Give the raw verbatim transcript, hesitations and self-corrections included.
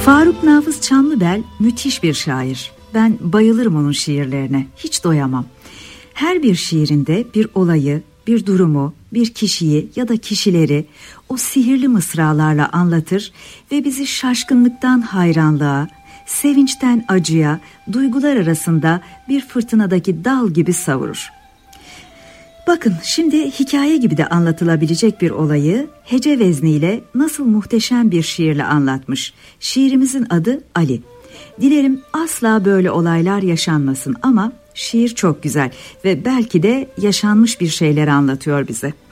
Faruk Nafiz Çamlıbel müthiş bir şair. Ben bayılırım onun şiirlerine, hiç doyamam. Her bir şiirinde bir olayı, bir durumu, bir kişiyi ya da kişileri o sihirli mısralarla anlatır ve bizi şaşkınlıktan hayranlığa, sevinçten acıya, duygular arasında bir fırtınadaki dal gibi savurur. Bakın şimdi hikaye gibi de anlatılabilecek bir olayı hece vezniyle nasıl muhteşem bir şiirle anlatmış. Şiirimizin adı Ali. Dilerim asla böyle olaylar yaşanmasın ama şiir çok güzel ve belki de yaşanmış bir şeyler anlatıyor bize.